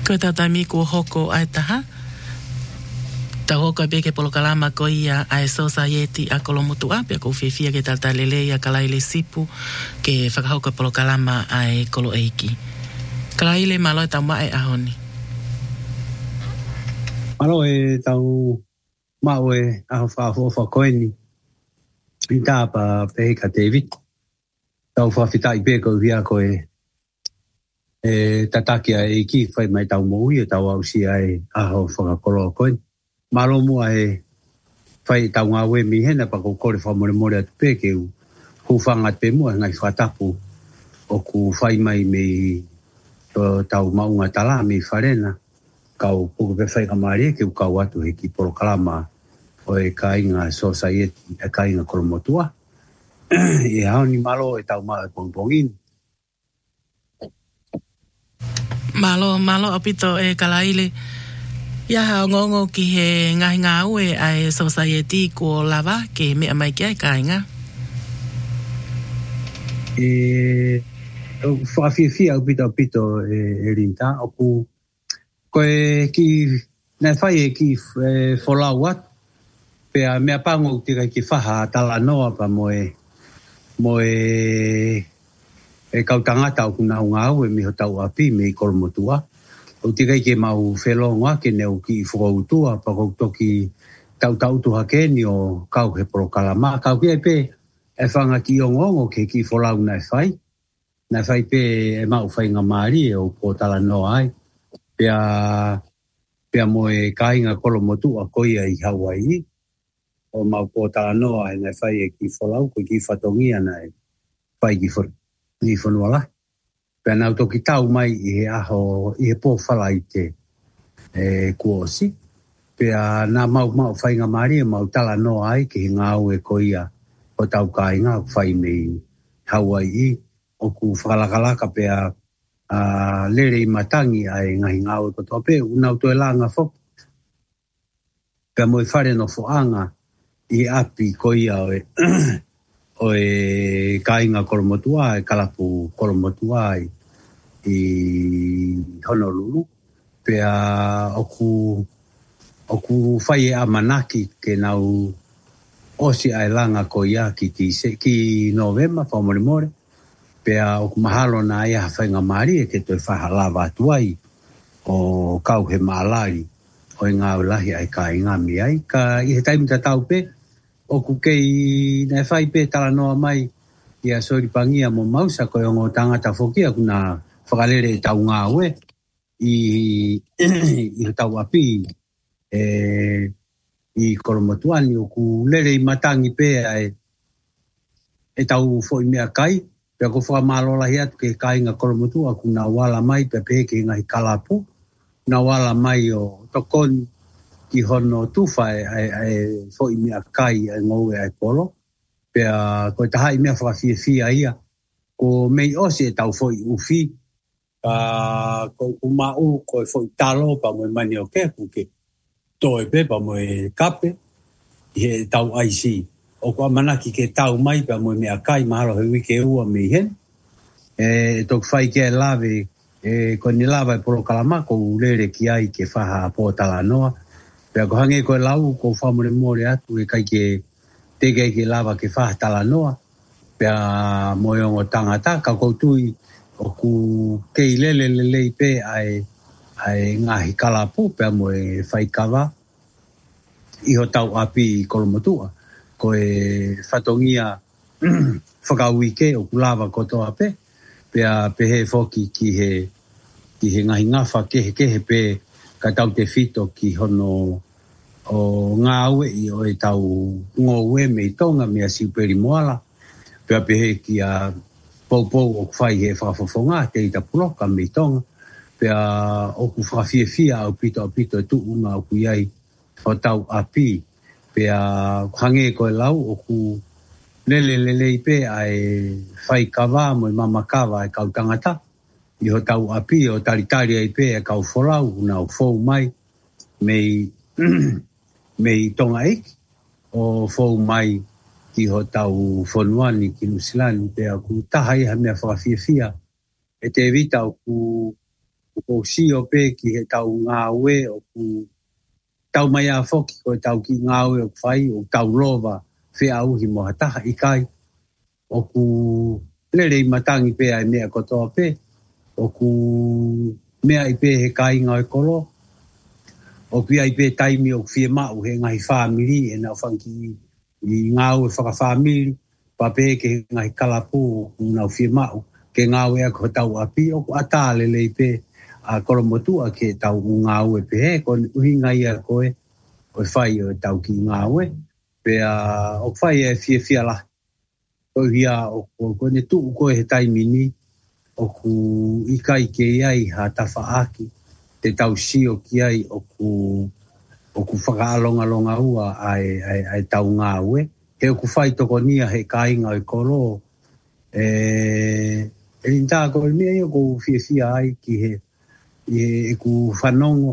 Ko tatami ko hoko ai taha. Ta hoko beke polo kalama ko ia ai society a kolomotu apia ko fefia ke tatalele ia kalaile sipu ke whakahoko polo kalama ai kolo eiki. Kalaile malo tau mai ahoni. Malo tau mau aho whakoeni. Ita pa peheka David. Tau whawhitai peko hia koe tatakia ki whai mai tau mohi tau au si ai aho whakakolo koeni. Malo mua whai tau ngā we mihena pa ko kore whamore atu peke hufanga te mua ngai whatapu o ku whai mai me tau maunga tala me wharena. Kau puku pe whai kamari ke kau atu he ki poro kalama o kainga society kainga kolomotua. E hao ni malo tau maa pongpongin. Malo apito kalaile. Ia hao ngongo ki he ngahi ngā ue ai society ko lava ke mea mai kia kainga. Whawhiawhia apito rinta. Oku koe ki nai whai ki wholau atu. Pea mea pango tika ki whaha tala noa pa moe kau tangata o kuna ngā ue miho tau api me kolomotua. O tika ke mau whelonga ke neu ki whakautua pa kou toki tau tuha keni o kau he poro kalama. Kau ki pe whanga ki ongongo ke ki wholau nai whai. Nai whai pe mau whai ngā maari o po tala noa ai. Pea moe kainga kolomotua koia i Hawaii. O mau po tala noa nai whai ki wholau ko ki whatongia nai whai ki whanuala. Pea nau toki tau mai i he aho, i he pō whala i te kuosi. Pea nā mau whai ngā maari mau tala noa ai ki he ngā ue koia o tau kainga whai mei Hawaii. O ku whakalakalaka pea lere i matangi ai ngahi ngā ue kotoa pe unau toi langa fok. Pea moi whare no whoanga i api koia oe kainga kolomotua e kalapu kolomotua i Honolulu. Pea oku whai e amanaki ke nau osi ai langa koia ki November whamorimore. Pea oku mahalo na ia hawhainga maari e ke toi whahalava atuai o kau he maalari o ngā ulahi ai kainga mi ai. Ka i he taimita tau pe oku kei nai whai pe tala noa mai ia sori pangia mo mausa koe o ngō tangata whokia kuna whakalere tau ngā ue i tau api i kolomotuani oku lere i matangi pe e tau fo i mea kai pea ko whakamalola hi atu ke kainga kolomotua kuna wala mai pe peke ngahi kalapu na wala mai o tokoni ki hono tufa fo i mea kai ngou e polo. Pea koe taha i mea whakawhiawhia ia. Ko mei osi e tau fo i uwhi. Ko kumau koe fo i talo pa moe mani o kepu ke toe pe pa moe kape. I he tau aisi. O kua manaki ke tau mai pa moe mea kai mahalo he wike ua mei hen. Tok whai ke lawe ko ni lawa e polo kalamako ulere ki ai ke whaha po tala noa. Pea ko hange koe lau ko whamore more atu e kai ke tege ke lava ke whaha tala noa. Pea moe ongo tangata ka koutui o ku kei lelei pe ai ngahi kalapu pea moe whaikawa iho tau api kolomotua. Koe whatongia whakauike o ku lava kotoa pe. Pea pehe foki ki he ngahi ngawha kehe pe ka tau te whito ki hono o ngā ue i o e tau ngō ue mei tonga mea siuperi moala. Pea pehe ki a poupou o kwhai he whakafofonga te ita puloka mei tonga. Pea o ku whakawhiawhia au pito e tu unga o ku iai o tau api. Pea hange koe lau o ku lelei pe ai whai kawa mo i mama kawa e kau tangata. I ho tau api o taritari ai pe e kau wholau una o whou mai mei tonga eiki o whou mai ki ho tau whonuani ki Nusilani pe a ku taha iha mea whakawhiawhia e te evita o ku o sio pe ki he tau ngā ue o ku tau mai a foki ko tau ki ngā ue o whai o tau lova whea uhi mo hataha i kai o ku lere i matangi pe ai mea kotoa pe o ku mea i pe he kai ngā kolo o pia i pe taimi o whie mau he ngahi whamiri e nau whanki i ngā ue whakawhamiri pa pe ke ngahi kalapu o nau whie mau ke ngā ue a ko tau api o ku atale lei pe a kolomotua ke tau ngā ue pe he ko uhi ngai a koe o whai o tau ki ngā ue pe o whai e whie la o hia o kone tuu koe he taimi ni o ku ikai ke iai ha tawha aki te tau sio ki ai o ku whakaalonga ua ai tau ngā ue he o ku whai toko nia he kāinga o kolo rinta ko mea i o ku whie ai ki he e ku whanongo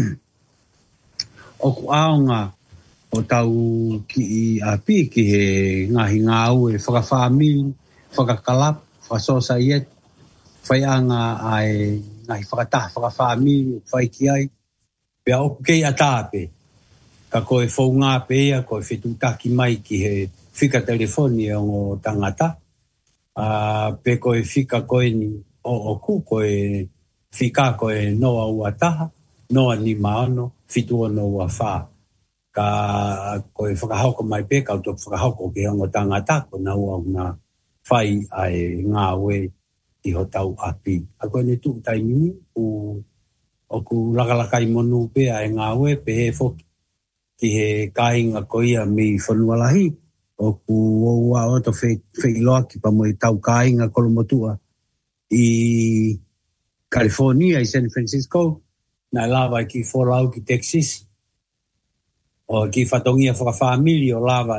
o ku aonga o tau ki i api ki he ngahi ngā ue whakawhamiri, whakakalap, whasosa iet, whaianga ai ngahi whakataha whakawhamiri, whai ki ai, pia oku kei atāpe, ka koe whau ngā peia, koe whetutaki mai ki he whika telefoni o ngō tangata, pe koe whika koe ni o oku, koe whika koe noa ua taha, noa ni maano, whitua no ua whaa. Ka koe whakahauko mai pe, ka uto whakahauko ke hongo tangata, ko na ua una whai ai ngā ue i ho tau api. A koe ne tuk taimini, o ku lakalakai monu pe ai ngā ue, pe he whoki ki he kāinga koia mi whanualahi, o ku ua oto wheiloa ki pa mo i tau kāinga kolomotua i California, i San Francisco, na lava ki Fallout ki Texas, o ki whatongia whakawhamiri o lava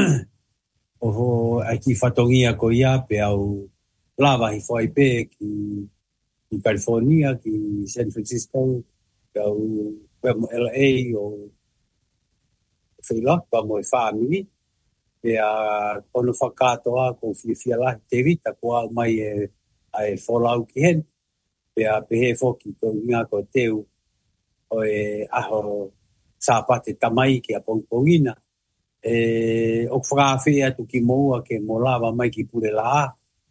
o ki whatongia ko ia pe au lava hi whai pe ki California, ki San Francisco, pe au LA o whaila, pa mo i whamiri, pe a kono whakatoa ko whiwhia lahi te vita ko au mai e Fallout ki hen, pe a pehe whoki ko inga ko teu o aho sāpate tamai ki a pongpongina. O whakawhia tu ki moua ke mo lava mai ki pure la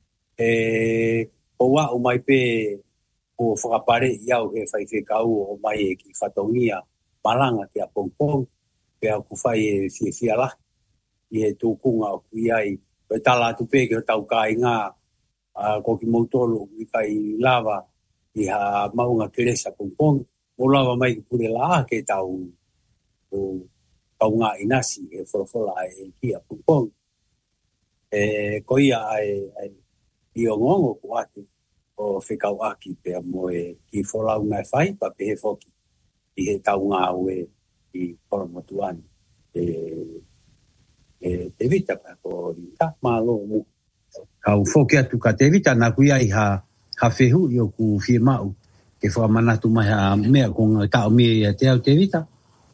o wa o mai pe o whakapare iau he whaiwhekau o mai ki whatongia malanga ki a pongpong pe a ku whai e whiwhia la i he tūkunga o kui ai pe tala tu pe ki o tau kai ngā ko ki mautolo i kai lava i ha maunga keresa pongpong mo lava mai ki pure la ke tau o ngā inasi e whorowhora e kia pupong. Ko ia i o ngongo ko atu o whekau aki pia mo ki wholau ngai whai pa pehe whoki i he tau ngā ue i Koromotuani. Te vita pa ko rita malo mu. Kau whoki atu ka te vita na kuia i ha whehu i o ku whie mau ke whamanatu mai ha mea ko ngā tau mea i te au te vita.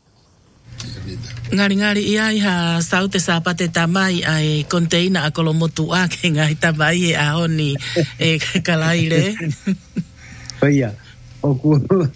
Ngari ia i ha sau te sāpate tamai ai konteina a Kolomotua ke ngai tamai e ahoni e kalaire. Oia, o ku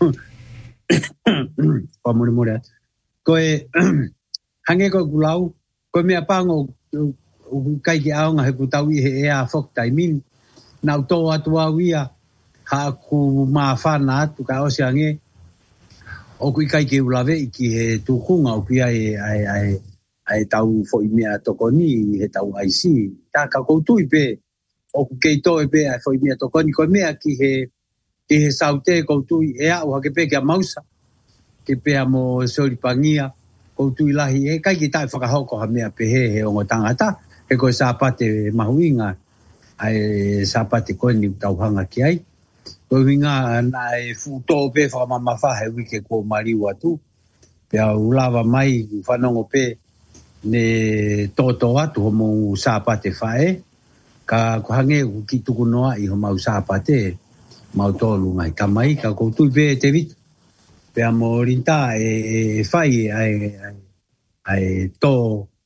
pamore koe hange ko kulau koe mea pango o kai ki aonga he kutau i he ea whok taimin nau tō atu au ia ha ku maafana atu ka ose ange o kui kai ke ulawe ki he tūkunga o ki ai tau fo i mea tokoni he tau aisi. Tā ka koutui pe o ku kei tō e pe ai fo i mea tokoni ko mea ki he saute koutui e au hake pe ke a mausa ke pe a mo soripangia koutui lahi e kai ki tai whakahoko ha mea pe he ongo tangata he koe sāpate mahuinga ai sāpate koe ni tauhanga ki ai. Ko winga na e futo pe fa mama fa he wike ko mari watu pe au lava mai whanongo pe ne toto atu mo sapate fae ka ko hange ki tuku noa i ho mau sapate mau tolu ngai kamai ka ko tu pe te vit pe amorinta e fai ai to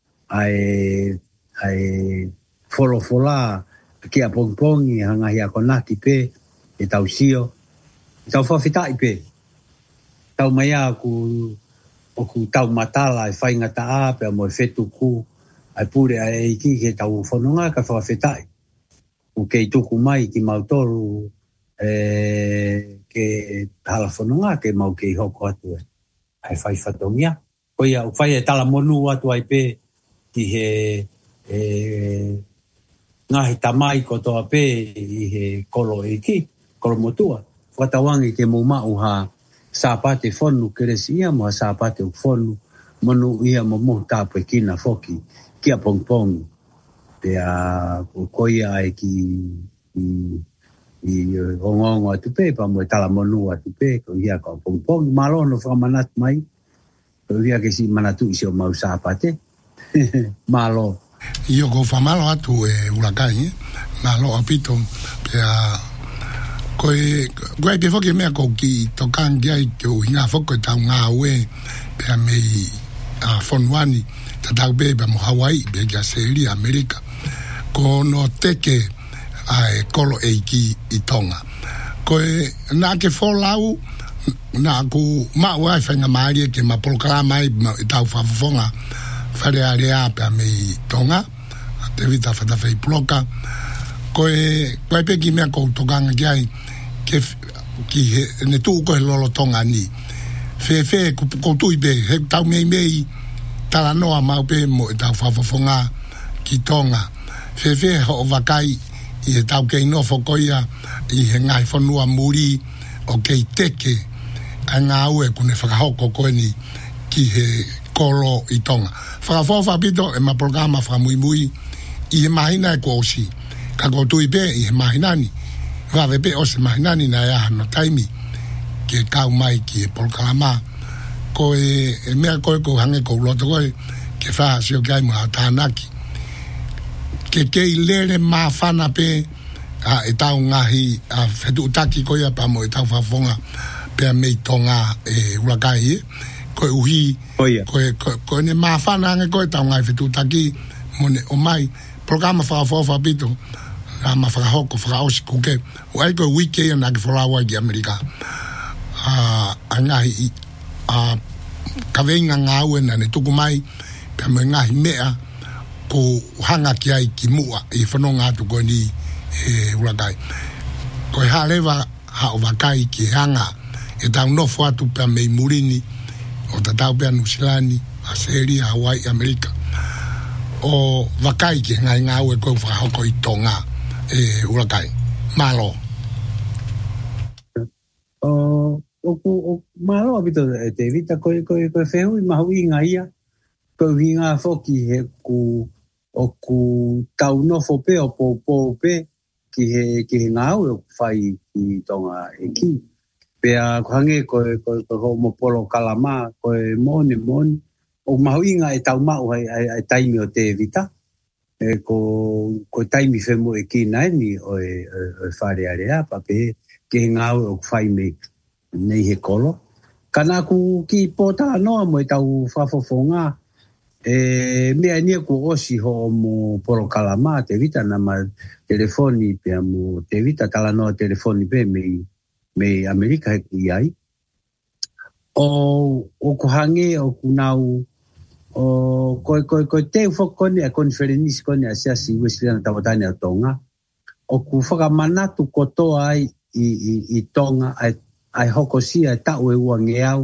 ai folofola ki a pongpongi hanga hi a konaki pe e tausio Tau whawhitai pe. Tau mai a ku tau matala e whaingata a pe a mo e whetu ku ai pure a e ki ke tau whanonga ka whawhitai. U kei tuku mai ki mautoru ke hala whanonga ke mau kei hoko atu e. Ai whai whatongia. Koia u whai e tala monu atu ai pe ki he ngahi tamai kotoa pe i he kolo e ki, kolo motua. Whatawangi ke mau ha sāpate whonu keresi ia mo ha sāpate u whonu monu ia mo tāpu e kina whoki kia pongpong. Pea koia ai ki ongongo atu pe, pa mo e tala monu atu pe, ko ia ka pongpong. Malono whamanat mai, ko ia ke si manatu isi o mau sāpate. Malo. Io ko whamalo atu e urakai, malo apito, pea koe pe whoki mea ko ki tokangi ai ki o hinga whoko e tau ngā ue pea mei whonuani ta tau beba mo Hawaii be kia Seiri, Amerika ko no teke ai kolo e ki i Tonga koe nā ke wholau nā ku mau ai whainga maari ke ma polokala mai i tau whawhonga whare area pea mei Tonga te vita whatawhai ploka koe pe ki mea ko tokanga ki ai ki ne tu ko lolo tonga ni fe ko tu be he tau mei tala noa mau pe mo tau fafonga ki Tonga fe ho vakai i tau ke no fokoia i he ngai fonua muri o ke teke anga ue kune whakahoko koe ni ki he kolo i Tonga whakafofa pito e ma programa whakamui i he mahina e ko osi ka ko tu be i he mahina ni Vave pe o se mahinani na ea no taimi ke kau mai ki e polkalama ko e mea koe ko hange ko uloto koe ke wha sio kai mua tānaki ke kei lere maa whana pe e tau ngahi a whetu utaki koe a pamo e tau whawhonga pe a mei Tonga e urakai e koe uhi koe ne maa whana hange koe tau ngahi whetu utaki mone o mai programa whawhawha pito na ma whakahoko whakaosi kuke o aiko wiki na ki whalawa ki Amerika ngahi kaweinga ngā ue na ne tuku mai pia me ngahi mea ko hanga ki ai ki mua i whanonga atu koe ni urakai koe halewa hao wakai ki hanga e tau nofo atu pia mei murini o tatau pia Nusilani Australia, Hawaii, Amerika o wakai ki ngai ngā ue koe whakahoko i Tonga urakai malo o malo abito te vita koe fehu i mahu i ngā ia koe i ngā whoki he ku tau nofo pe o pōpō pe ki he ngā ue o whai ki Tonga e ki pea hange koe ho mo polo kalama koe mone o mahu i ngā e tau mau ai taimi o te vita ko taimi whemo e ki naini o whare area pape ke ngau o whai me nei he kolo. Kana ku ki pōta noa mo e tau whafofonga mea nia ku osi ho mo poro kalama te vita na ma telefoni pe mo te vita tala noa telefoni pe me Amerika he ki ai. O ku hange o ku nau ko te fokoni a conference koni a siasi Wesleyan tawatani a Tonga o ku whakamanatu kotoa ai i Tonga ai hokosia ta ue uangeau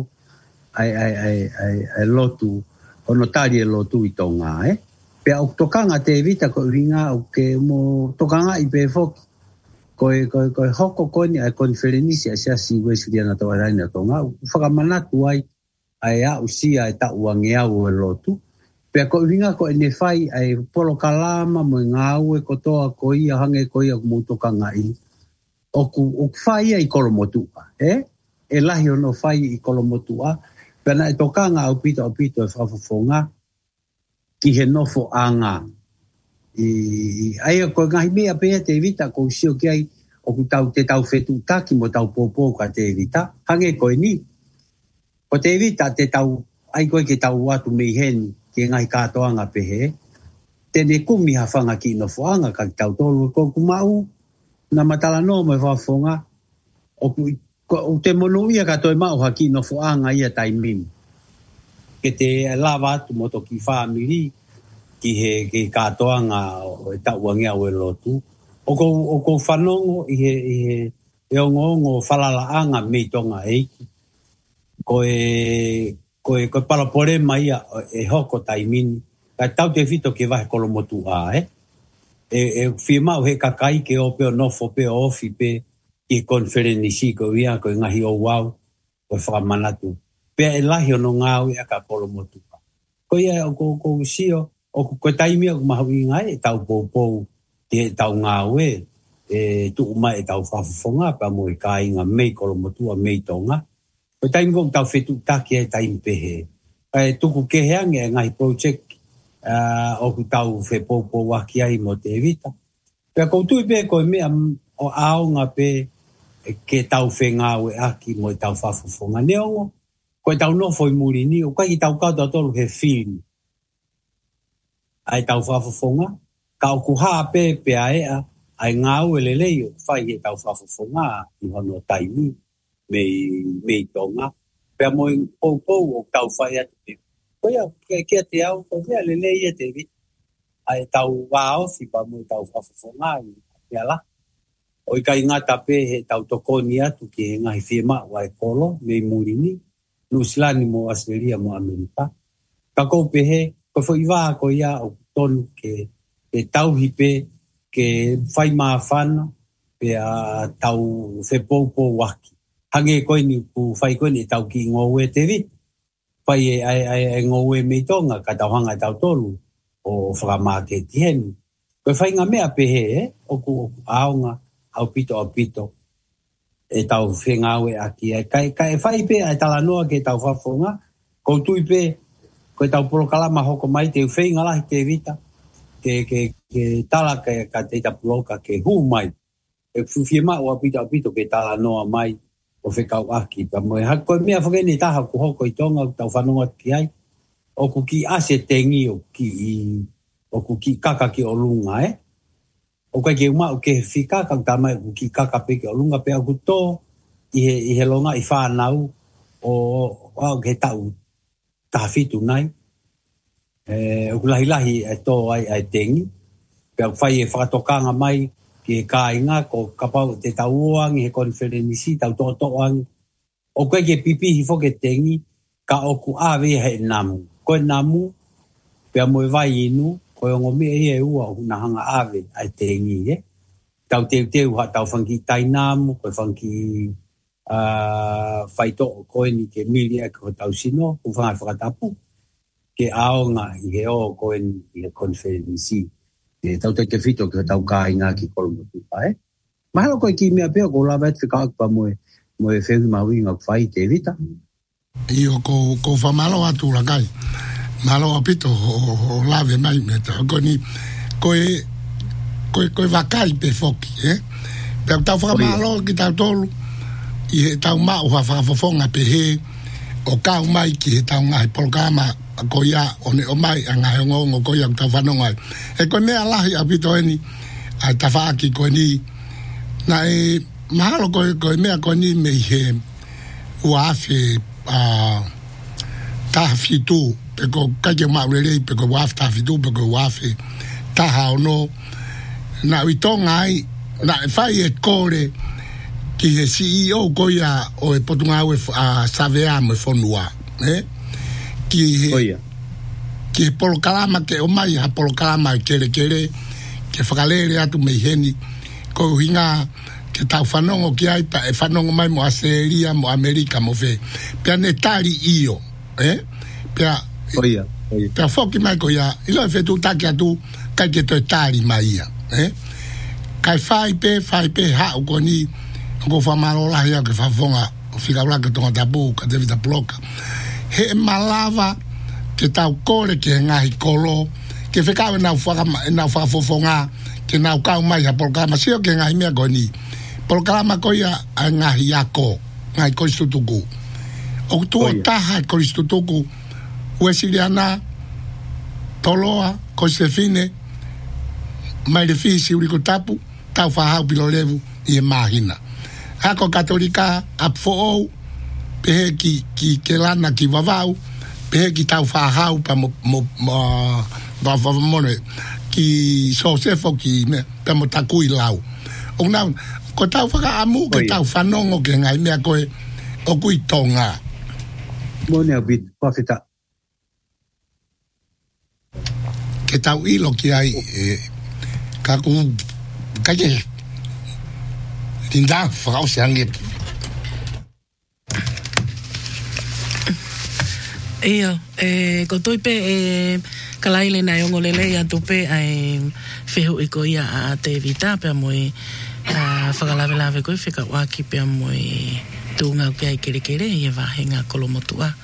ai lotu onotari e lotu i Tonga pe au tokanga te vita ko ringa o ke mo tokanga i pe foki ko hoko koni a conference a siasi Wesleyan tawatani a Tonga whakamanatu ai a usia e ta uangea o lotu. Pea ko winga ko ene whai ai polo kalama mo ngā ue kotoa ko ia hange ko ia kumutoka ngai. O whai ai kolomotua. E lahi ono whai i kolomotua. Pea na e tokanga au pito e whafofonga ki he nofo anga. Ai ko ngahi mea pea te vita ko usio ki ai o ku te tau whetu taki mo tau pōpō ka te vita. Hange koe ni. O te vita te tau, ai koe ke tau watu mei heni, ke ngai kātoanga pehe, tene kumi hawhanga ki no whaanga ka ki tau tolu ko kumau, na matala no me whafonga, o Ko te monuia ka toi mau haki no fuanga ia taimini. Ke te lava atu moto ki family ki he ke katoanga o e tauangia o e lotu. O ko whanongo i he ongo whalalaanga me tonga eiki. Ko e palapore mai e hoko taimini. Ka tau te fito ke vahe kolomotu a, E whimau he kakai ke o peo nofo peo ofi pe i konferenisi ko ia ko ngahi o wau ko whakamanatu. Pea e lahi o no ngau e ka kolomotu a. Ko ia o ko usio o ko taimi o mahui ngai e tau pou te tau ngau e tu uma e tau whafafonga pa mo e ka inga mei kolomotu a mei tonga. Ko taimi ko tau whetu taki e taimi pehe. E tuku keheange e ngai project o ku tau whepopo waki ai mo te evita. Pea koutui pe koe mea o aonga pe ke tau whengau e aki mo e tau whafafonga neongo. Koe tau nofo i muri ni, o kai tau kauta tolu he film. Ai tau whafafonga, ka o kuhaa pe a ea, ai ngau e lelei o whai he tau whafafonga i hono taimi mei tonga. Pea mo i pou o tau whai atu pe. Koia, kia te au, ko mea lelei e te vita. Ai tau waofi pa mo i tau whafafonga i pea la. O i kai ngata pe he tau tokoni atu ki he ngahi whiema wa e kolo, mei muri ni. Nusilani mo Australia mo Amerika. Ka kou pehe, ko fo iwa ko ia o tonu ke tauhi pe ke whai maa whana pe a tau whepoupo waki. Hange koe ni ku whai koe ni tau ki ngowe te vi. Whai e ngowe mei tonga ka tau hanga tau tolu o whakamake tiheni. Koe whai ngā mea pehe o ku aonga au pito. E tau whengawe aki. Ka e whai pe ai talanoa ke tau whafonga. Ko tui pe, ko tau polokalama hoko mai te whenga lahi te vita. Ke tala ka teita poloka ke hu mai. E whima o apito ke talanoa mai o whekau aki. Pa moe hako mea whakene taha ku hoko i tonga tau whanonga ki ai. O ku ki ase tengi o ku ki kaka ki o lunga O kai ke umau ke whika kau tamai ku ki kaka peke o lunga pe aku tō i he longa i whanau o ke tau tahafitu nai. O ku lahi e tō ai tengi. Pe aku whai e whakatokanga mai ki he kāinga ko kapau te tauoang i he konferenisi tau tōtoang. O kai ke pipi hi whoke tengi ka oku awe he namu. Koe namu pe amoe vai inu. Koe ongo mea ia ua o huna hanga awe ai tengi, Tau teu ha tau whanki tainamu, koe whanki whaito o koe ni ke mili e ko tau sino, ku whangai whakatapu, ke aonga i he o koe ni i he konferenisi. Tau te whito ke tau kāinga ki kolomotupa, Mahalo koe ki mea peo ko lawa et whikaakpa moe whengi maui ngā whai te vita. Io ko whamalo atu rakai. Malo apito o lave mai me ta koni koe vakai pe foki pe tau fa malo ki tau tolu i tau ma o fa fofonga pe he o kau mai ki tau ngai programa ko ia o mai anga ngo ko ia tau fa no ngai ko me ala apito eni ai ta fa ki ko ni na malo ko me ko ni me he wa fe ta fitu peko kaje maurelei peko wafta fitu peko wafe taha ono na witonga ai na fai e kore ki he CEO koia o e potunga ue savea me fonua ki he polokalama ke o mai ha polokalama kere ke whakalere atu mei heni ko hinga ke tau whanongo ki ai pa e whanongo mai mo Australia mo Amerika mo fe pia ne tari io pia Pea foki mai ko ia, ilo e whetu take atu, kai ke toi tari mai ia. Kai whai pe hau ko ni, ko whamaro lahi au ke whafonga, o whikaura ke tonga tapu, ka te vita bloka. He malava, ke tau kore ke ngahi kolo, ke whekau nau whakafofonga, ke nau kau mai ha polkama, sio ke ngahi mea ko ni. Polkama ko ia, a ngahi ako, ngahi koristutuku. O tua taha koristutuku, Uesiliana, Toloa, Kosefine, mai le fisi uri ko tapu, tau whahau pilo levu i e mahina. hako katolika apfo pehe ki kelana ki vavau pehe ki tau whahau pa mo ki sosefo ki me pa mo takui lau o nau ko tau whakaamu ke tau whanongo ke ngai mea koe o kui tonga mone abit pafita ke tau ilo ki ai kaku kake tinda whakao seangi Ia, ko toi pe kalaile na yongo lele ya tupe ai fehu iko ia a te vita pe moe whakalave lave koe whika waki pe moe tūngau ki ai kere kere ia wahenga kolomotua.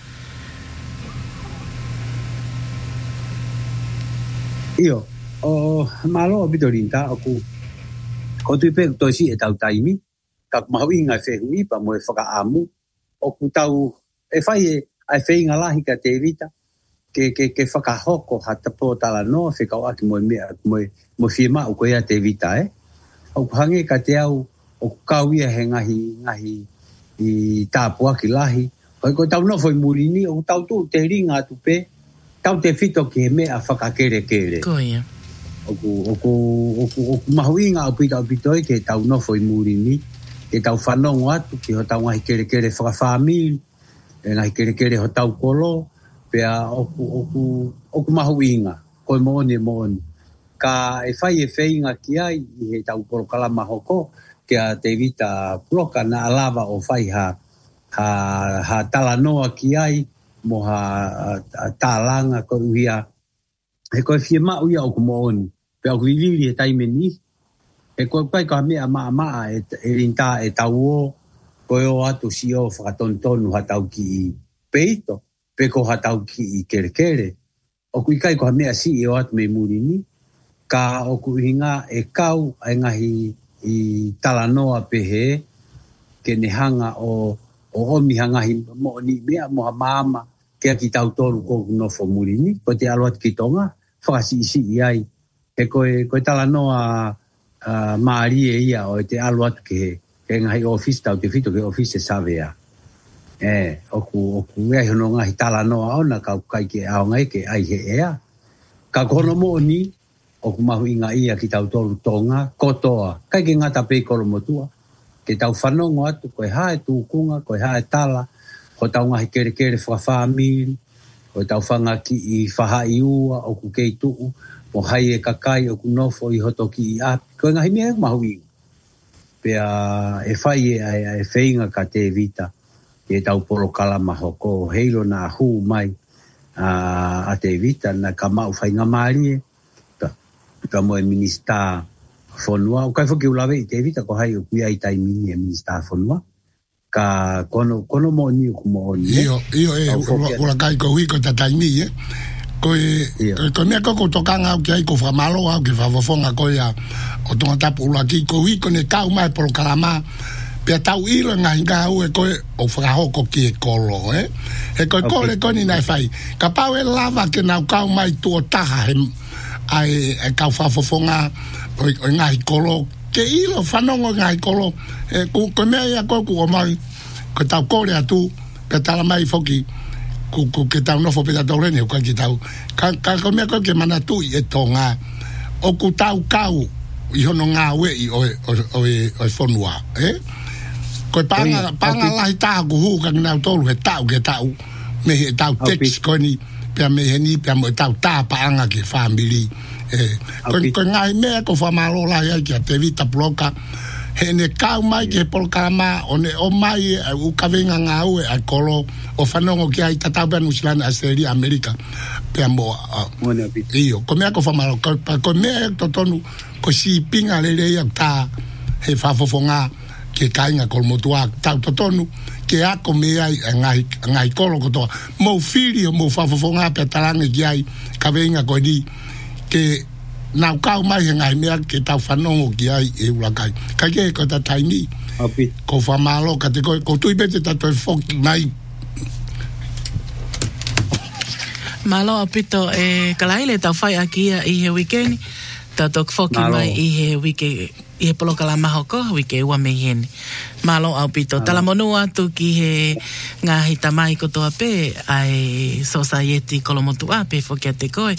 Io, malo bidorinta aku ko toi pe toi si e tau taimi kak mahu inga fehu i pa moe whakaamu oku tau e whai ai whainga lahi ka te vita, ke whakahoko hata po tala noa, whikau aki moe whiema u koea te vita, Au hange ka te au, o kawia he ngahi i tāpua ki lahi. Hoi ko tau nofoi murini, o tau tu te ringa tupe, tau te whito ki he mea whakakere kere. Koia. Oku mahuinga au pitoi ke tau nofoi murini, ke tau whanongo atu, ki ho tau ngahi kere whakawhamiri, e ngahi kere ho tau kolo, pea oku mahuinga, koe mooni. Ka e whai e whainga ki ai, i he tau kolo kalama hoko, kia te vita ploka na alava o whai ha talanoa ki ai, mo ha tālanga ko uia, he koe whia mau ia oku mooni, pea oku viviri e taimeni, he koe pai ka mea maa e rinta e tau o, koe o atu si o whakatontonu hatau ki i peito, peko hatau ki i kere. Oku ikai koha mea si i o atu me murini, ka oku hinga e kau ai ngahi i talanoa pehe, ke ne hanga o omi hangahi mo ni mea moha maama, kia ki tau toru koku nofo murini, ko te aluat ki tonga, whakasi isi i ai, he koe talanoa maarie ia o te aluat ke he ngahi office tau te whito ke office e savea. Oku ea hono ngahi tala noa ona ka kai ke ao ngai ke ai he ea. Ka kono mo ni, oku mahu inga ia ki tau toru tonga, kotoa, kai ke ngata pei kolo motua. Ke tau whanongo atu, koe hae tūkunga, koe hae tala, ko tau ngahi kere whakawhamiri, koe tau whanga ki i whahai ua, oku kei tuu, mo hai e kakai, oku nofo i hoto ki i api, koe ngahi mea mahu inga. Pea e whai e whainga ka te vita e tau polo kalama hoko heilo na hu mai a te vita na ka mau whainga maari ka moe minista whonua o kai whoki ulawe i te vita ko hai o kuia i taimini e minista whonua ka kono mo ni o mo ni io ula kai ko hui ko ta taimi ko mea koko tokanga au ki ai ko whamalo au ki whawafonga ko ia o tonga tapu ula ki ko hui ko ne kau mai polo kalama pia tau ilo ngahi ngau e koe o whakahoko ki e kolo e koe kole koni nai whai ka pau e lava ke nau kau mai tuo taha ai kau whawafonga o ngahi kolo ke ilo whanongo ngahi kolo ko mea ia koe ku o mai ko tau kore atu pia tala mai foki ke tau nofo pita tau rene ka ki tau ka mea koe ke mana tui e tonga o ku tau kau i hono ngā ue i o whonua koe panga lahi tāku hu ka nau tolu he tau ke tau me he tau text koe ni pia me he ni pia mo tau tā paanga ke family koe ngai mea ko whamalo lahi ai ki a te vita ploka he ne kau mai ke polkama o ne o mai u kawenga ngā ue a kolo o whanongo ki ai tatau pia Nusilana Australia Amerika pia mo iyo ko mea ko whamalo ko mea to tonu ko si pinga lele ia tā he whafofonga ke kainga kol motua tau to tonu ke ako mea ngai kolo kotoa mo fili o mo whafofonga pia talange ki ai kawenga ko ni ke nau kau mai ngai mea ke tau whanongo ki ai e ulakai. Kai ke ko ta taimi. Ko whamalo ka te ko tui bete ta toi foki mai. Malo apito kalaile tau whai akia i he weekend. Ta tok foki mai i he I he polokalama hoko, hui ke ua me hene. Malo au pito. Tala monu atu ki he ngahi tamai kotoa pe, ai Society Kolomotu Ape, fokia te koe,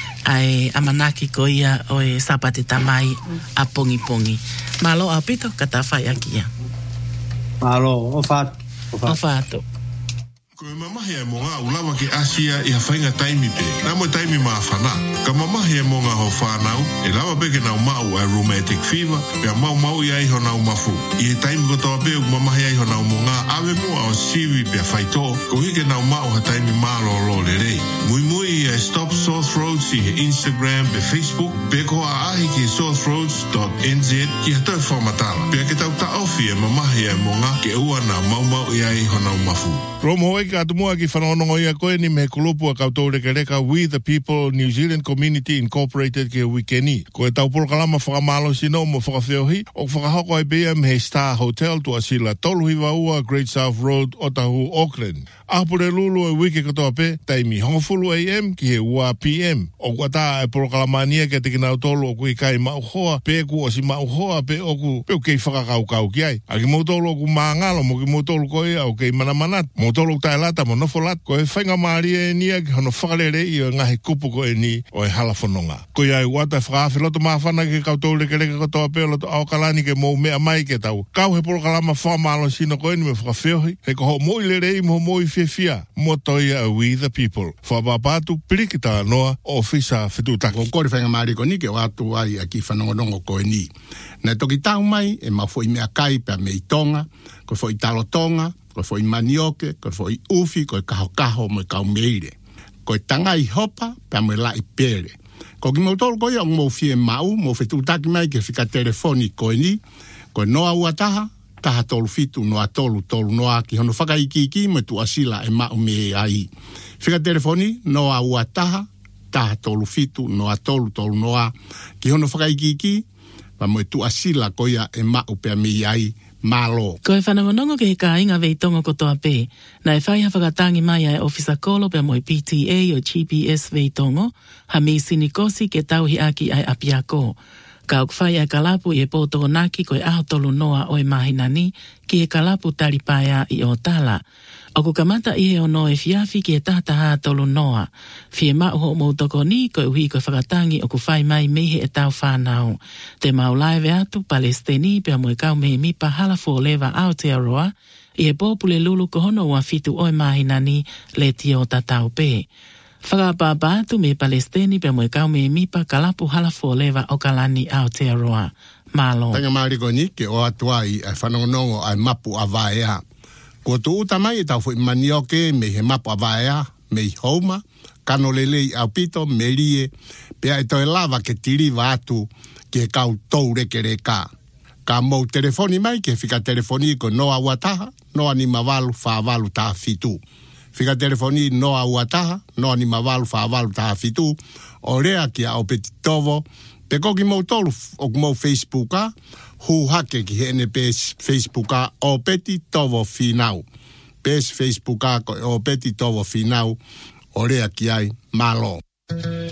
ai amanaki ko ia o e sapate tamai a pongi pongi. Malo au pito, katawhai aki ia. Malo, o fatu. O fatu. Ko mamahi e mo ngā ulawa ki Asia I hawhainga taimi pe. Nā mo taimi maa whana. Ka mamahi e mo ngā ho whanau, e lawa peke nau mau a rheumatic fever, pia mau I aiho nau mafu. I he taimi ko toa peo mamahi aiho nau mo ngā awe mua o siwi pia whaito, ko hike nau mau ha taimi maa lo le rei. Mui I Stop Sore Throats I he Instagram pe Facebook, pe ko a ahi ki sorethroats.nz ki hatoi whamatala. Pia ke tau ta ofi e mamahi e mo ngā ke ua nā mau I aiho nau mafu. Romo hoi ka atumua ki whanonongo ia koe ni me kulupu a koutou reka We the People New Zealand Community Incorporated ke wikeni. Ko e tau polokalama whakamalo sino mo whakawheohi o whakahoko ai bea me he Star Hotel tu asila toluhiwa ua Great South Road Otahu Auckland. Ahapure lulu e wike katoa pe taimi hongofulu AM ki he ua PM. O kuata e polokalamania ke teki nau tolu o kui kai mauhoa pe ku o si mauhoa pe oku pe kei whakakau ki ai. Aki mautolu o ku maangalo mo ki mautolu koe au kei manamanat. Mautolu tai lata mo nofolat ko e whainga maari e nia ki hono whakarere I o ngahi kupu ko e ni o e halafononga. Ko ia I wata whakawhi loto mawhana ke koutou reka katoa pe loto aokalani ke mou mea mai ke tau. Kau he polokalama whamalo sino ko e ni me whakawheohi. He ko ho moi le rei mo moi fia mo toia We the People. Whabapatu pirikita noa o fisa whetutaki. Ko kore whainga maari ko ni ke watu ai a ki whanongonongo ko e ni. Na toki tau mai e ma foi mea kai pe me I tonga, ko foi talo tonga, ko foi manioke, ko foi ufi, ko kaho mo kau meire. Ko tanga I hopa pe mo la I pere. Ko ki mo tolo ko ia mo fie mau, mo whetutaki mai ke whika telefoni ko e ni, ko noa uataha, taha tolu fitu noa tolu noa ki hono whakaiki mo tu asila e mau me ai. Whika telefoni noa uataha, taha tolu fitu noa tolu noa ki hono whakaiki pa mo tu asila ko ia e mau pe me ai. Malo. Ko e whanangonongo ke he ka inga veitongo kotoa pe, na e whaiha whakatangi mai ai ofisa kolo pe moi PTA o GPS veitongo, ha mi sinikosi ke tauhi aki ai apiako. Ka ok whai ai kalapu I e pōtoko naki ko e aho tolu noa o e mahinani ki e kalapu taripaya I o tala. O ku kamata I he ono e fiafi ki e tahataha tolu noa. Fie mauho moutoko ni ko e uhi ko whakatangi o ku whai mai mehe e tau whanau. Te maulaive atu Palestini pia mo e kau mehe mipa halafo leva Aotearoa I e pōpule lulu ko hono ua fitu o e mahinani le tio tatau pe. Whakapapa atu me Palestini pia mo e kau mehe mipa kalapu halafo leva o kalani Aotearoa. Malo. Tanga maari ko ni ke o atuai ai whanongonongo ai mapu a vaea. Ko tu uta mai e tau fui manioke me he mapu a vaea, me I houma, kano lelei au pito, me rie, pea e toi lava ke tiriva atu ke kau tou reke reka. Ka mou telefoni mai ke whika telefoni ko noa uataha, noa ni mawalu whaavalu taha fitu. Whika telefoni noa uataha, noa ni mawalu whaavalu taha fitu, o rea ki a o peti tovo, pe koki mou tolu o mou Facebooka, hu hake ki hene pes Facebooka o peti tovo finau. Pes Facebooka ko o peti tovo finau, o rea ki ai malo.